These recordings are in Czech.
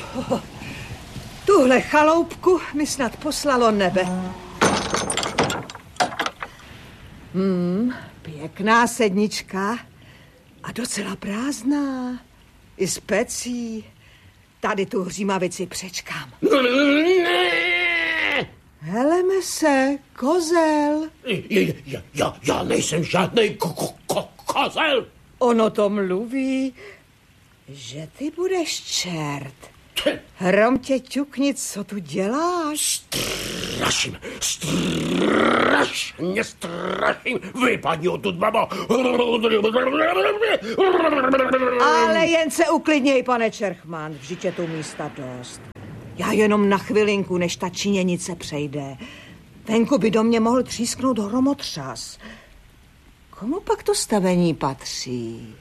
Tuhle chaloupku mi snad poslalo nebe. Pěkná sednička a docela prázdná. I s pecí. Tady tu hřímavici přečkám. Heleme se, kozel. Já nejsem žádnej kozel. Ono to mluví, že ty budeš čert. Hromtě ťukni, co tu děláš? Straším. Vypadni odtud, babo. Ale jen se uklidněj, pane Čerchman, vždyť je tu místa dost. Já jenom na chvilinku, než ta činěnice přejde. Venku by do mě mohl třísknout hromotřas. Komu pak to stavení patří?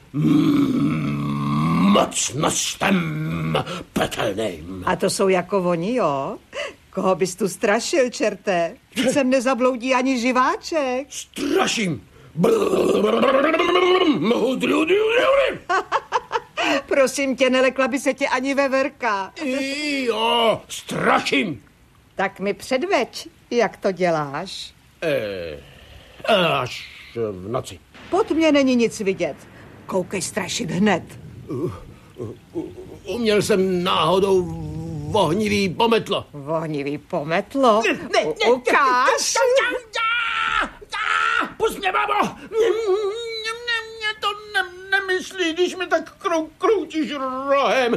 Mocnostem pekelným. A to jsou jako oni, jo? Koho bys tu strašil, čerte? Vždyť sem nezabloudí ani živáček. Straším. Prosím tě, nelekla by se tě ani veverka. Jo, straším. Tak mi předveď, jak to děláš. Až v noci. Pod mě není nic vidět. Koukej strašit hned. Uměl jsem náhodou vohnivý pometlo. Vohnivý pometlo? Ne, ukáž. Pusť mě, babo. Mě to nemyslí, když mi tak kroutíš rohem.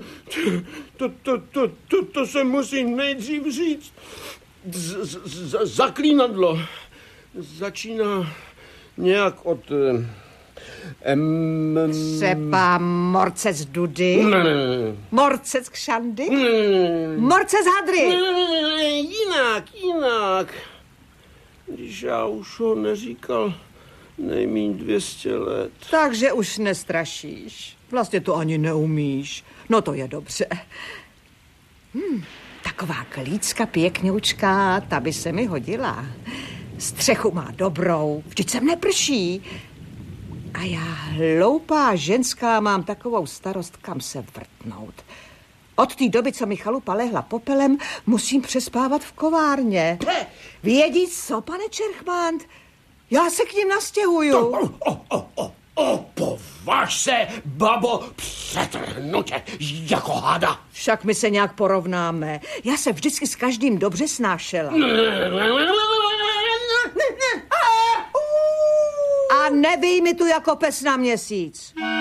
To se musí nejdřív říct. Zaklínadlo začíná nějak od... Třeba morcec Dudy? Ne. Morcec Kšandy? Morcec Hadry? Jinak. Když já už ho neříkal nejmíň 200 let. Takže už nestrašíš. Vlastně to ani neumíš. No to je dobře. Taková klícka pěkňoučká, ta by se mi hodila. Střechu má dobrou, vždyť sem neprší. A já, hloupá ženská, mám takovou starost, kam se vrtnout. Od té doby, co mi chalupa lehla popelem, musím přespávat v kovárně. Vědí co, pane Čerchman? Já se k ním nastěhuju. Považ se, babo, přetrhnutě, jako hada. Však my se nějak porovnáme. Já se vždycky s každým dobře snášela. A nebij mi tu jako pes na měsíc.